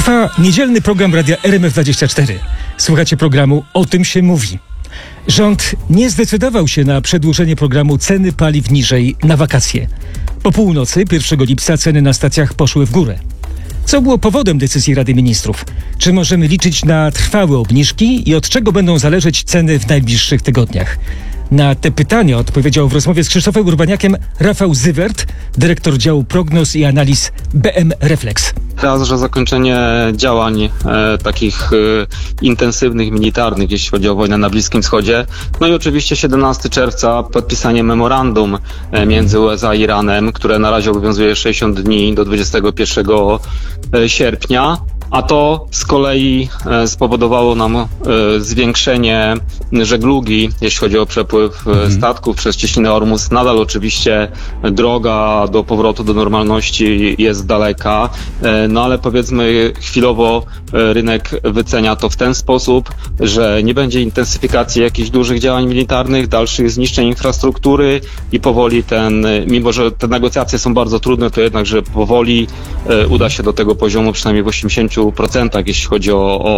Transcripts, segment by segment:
Trwa niedzielny program radia RMF24. Słuchacie programu O tym się mówi. Rząd nie zdecydował się na przedłużenie programu ceny paliw niżej na wakacje. Po północy 1 lipca ceny na stacjach poszły w górę. Co było powodem decyzji Rady Ministrów? Czy możemy liczyć na trwałe obniżki i od czego będą zależeć ceny w najbliższych tygodniach? Na te pytania odpowiedział w rozmowie z Krzysztofem Urbaniakiem Rafał Zywert, dyrektor działu prognoz i analiz BM Reflex. Raz, że zakończenie działań takich intensywnych, militarnych, jeśli chodzi o wojnę na Bliskim Wschodzie. No i oczywiście 17 czerwca podpisanie memorandum między USA i Iranem, które na razie obowiązuje 60 dni do 21 sierpnia. A to z kolei spowodowało nam zwiększenie żeglugi, jeśli chodzi o przepływ statków przez cieśninę Ormus. Nadal oczywiście droga do powrotu do normalności jest daleka, no ale powiedzmy chwilowo rynek wycenia to w ten sposób, że nie będzie intensyfikacji jakichś dużych działań militarnych, dalszych zniszczeń infrastruktury i powoli mimo że te negocjacje są bardzo trudne, to jednakże powoli uda się do tego poziomu przynajmniej w 80%, jeśli chodzi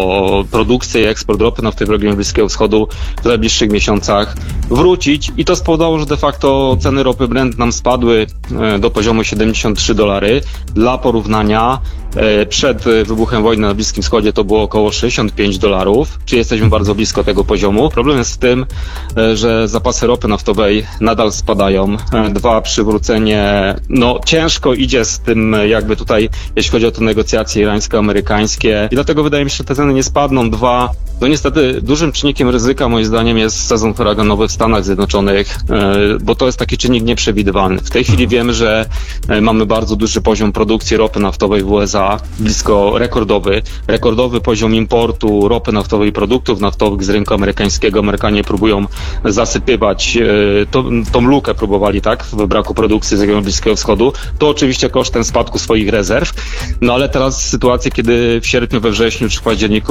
o produkcję i eksport ropy naftowej w regionie Bliskiego Wschodu w najbliższych miesiącach wrócić. I to spowodowało, że de facto ceny ropy Brent nam spadły do poziomu $73. Dla porównania przed wybuchem wojny na Bliskim Wschodzie to było około $65, czyli jesteśmy bardzo blisko tego poziomu. Problem jest w tym, że zapasy ropy naftowej nadal spadają. Przywrócenie, ciężko idzie z tym jakby tutaj, jeśli chodzi o te negocjacje irańsko-amerykańskie i dlatego wydaje mi się, że te ceny nie spadną. Niestety dużym czynnikiem ryzyka moim zdaniem jest sezon huraganowy w Stanach Zjednoczonych, bo to jest taki czynnik nieprzewidywalny. W tej chwili wiemy, że mamy bardzo duży poziom produkcji ropy naftowej w USA, blisko rekordowy poziom importu ropy naftowej i produktów naftowych z rynku amerykańskiego. Amerykanie próbują zasypywać tą lukę, próbowali w braku produkcji z regionu Bliskiego Wschodu. To oczywiście kosztem spadku swoich rezerw, ale teraz sytuacja, kiedy w sierpniu, we wrześniu czy w październiku